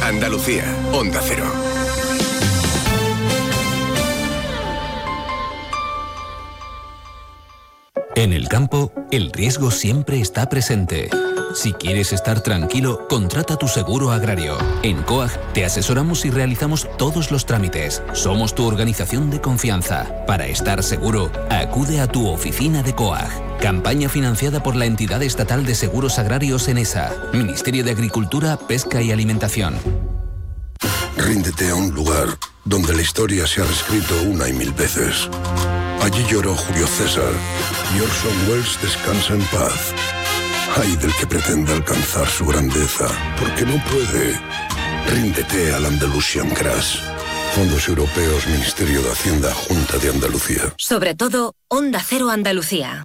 Andalucía, Onda Cero. En el campo, el riesgo siempre está presente. Si quieres estar tranquilo, contrata tu seguro agrario. En COAG te asesoramos y realizamos todos los trámites. Somos tu organización de confianza. Para estar seguro, acude a tu oficina de COAG. Campaña financiada por la Entidad Estatal de Seguros Agrarios ENESA, Ministerio de Agricultura, Pesca y Alimentación. Ríndete a un lugar donde la historia se ha reescrito una y mil veces. Allí lloró Julio César y Orson Welles descansa en paz. Ay del que pretenda alcanzar su grandeza, porque no puede. Ríndete al Andalusian Crash. Fondos Europeos, Ministerio de Hacienda, Junta de Andalucía. Sobre todo, Onda Cero Andalucía.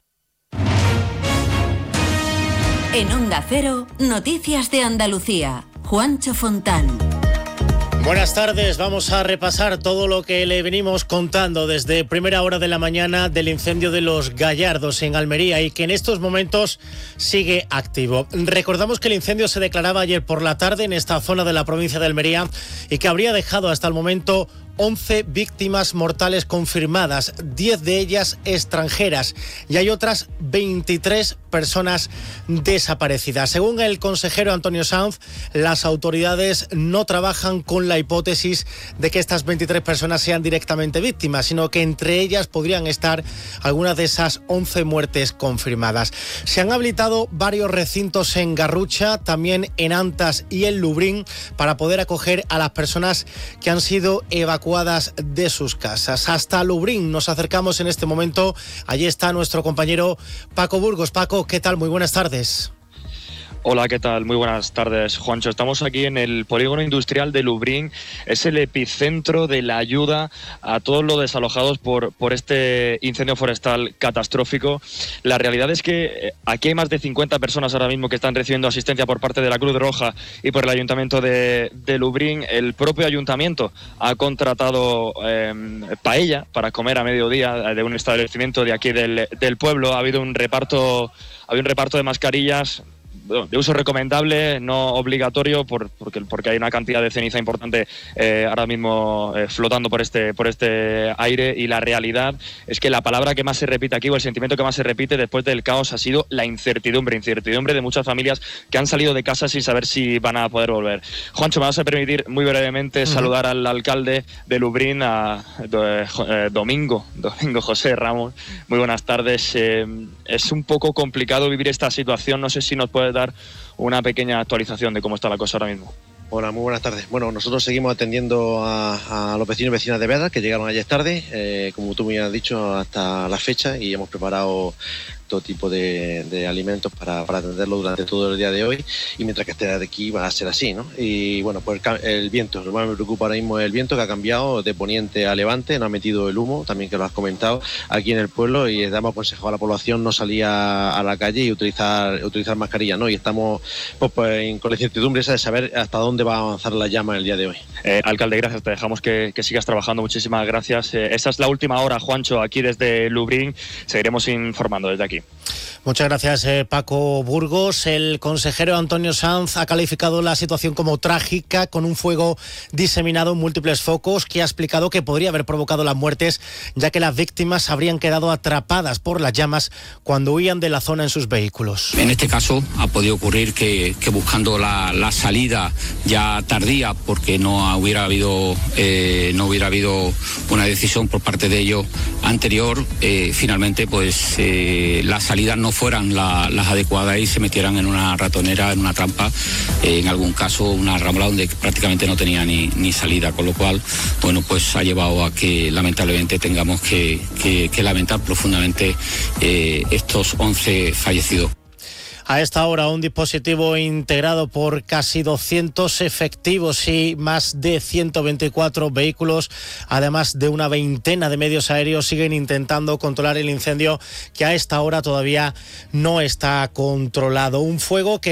En Onda Cero, Noticias de Andalucía. Juancho Fontán. Buenas tardes, vamos a repasar todo lo que le venimos contando desde primera hora de la mañana del incendio de Los Gallardos en Almería y que en estos momentos sigue activo. Recordamos que el incendio se declaraba ayer por la tarde en esta zona de la provincia de Almería y que habría dejado hasta el momento 11 víctimas mortales confirmadas, 10 de ellas extranjeras y hay otras 23 personas desaparecidas. Según el consejero Antonio Sanz, las autoridades no trabajan con la hipótesis de que estas 23 personas sean directamente víctimas, sino que entre ellas podrían estar algunas de esas 11 muertes confirmadas. Se han habilitado varios recintos en Garrucha, también en Antas y en Lubrín, para poder acoger a las personas que han sido evacuadas de sus casas. Hasta Lubrín nos acercamos en este momento. Allí está nuestro compañero Paco Burgos. Paco, ¿qué tal? Muy buenas tardes. Hola, ¿qué tal? Muy buenas tardes, Juancho. Estamos aquí en el polígono industrial de Lubrín. Es el epicentro de la ayuda a todos los desalojados por este incendio forestal catastrófico. La realidad es que aquí hay más de 50 personas ahora mismo que están recibiendo asistencia por parte de la Cruz Roja y por el Ayuntamiento de Lubrín. El propio Ayuntamiento ha contratado paella para comer a mediodía de un establecimiento de aquí del pueblo. Ha habido un reparto de mascarillas de uso recomendable, no obligatorio, porque hay una cantidad de ceniza importante ahora mismo flotando por este aire, y la realidad es que la palabra que más se repite aquí, o el sentimiento que más se repite después del caos, ha sido la incertidumbre de muchas familias que han salido de casa sin saber si van a poder volver. Juancho, me vas a permitir muy brevemente saludar al alcalde de Lubrín, a Domingo José Ramos. Muy buenas tardes. Es un poco complicado vivir esta situación, no sé si nos puedes dar una pequeña actualización de cómo está la cosa ahora mismo. Hola, muy buenas tardes. Bueno, nosotros seguimos atendiendo a los vecinos y vecinas de Beda que llegaron ayer tarde, como tú me has dicho, hasta la fecha, y hemos preparado todo tipo de alimentos para atenderlo durante todo el día de hoy, y mientras que esté de aquí va a ser así, ¿no? Y bueno, pues el viento, lo que más me preocupa ahora mismo es el viento, que ha cambiado de poniente a levante, no ha metido el humo, también que lo has comentado, aquí en el pueblo, y hemos aconsejado a la población no salir a la calle y utilizar mascarilla, ¿no? Y estamos con la incertidumbre esa de saber hasta dónde va a avanzar la llama el día de hoy. Alcalde, gracias, te dejamos que sigas trabajando, muchísimas gracias. Esa es la última hora, Juancho, aquí desde Lubrín, seguiremos informando desde aquí. Muchas gracias, Paco Burgos. El consejero Antonio Sanz ha calificado la situación como trágica, con un fuego diseminado en múltiples focos, que ha explicado que podría haber provocado las muertes, ya que las víctimas habrían quedado atrapadas por las llamas cuando huían de la zona en sus vehículos. En este caso ha podido ocurrir que buscando la salida ya tardía, porque no hubiera habido una decisión por parte de ellos anterior, finalmente pues las salidas no fueran las adecuadas y se metieran en una ratonera, en una trampa, en algún caso una ramola donde prácticamente no tenía ni salida, con lo cual, bueno, pues ha llevado a que lamentablemente tengamos que lamentar profundamente estos 11 fallecidos. A esta hora, un dispositivo integrado por casi 200 efectivos y más de 124 vehículos, además de una veintena de medios aéreos, siguen intentando controlar el incendio, que a esta hora todavía no está controlado. Un fuego que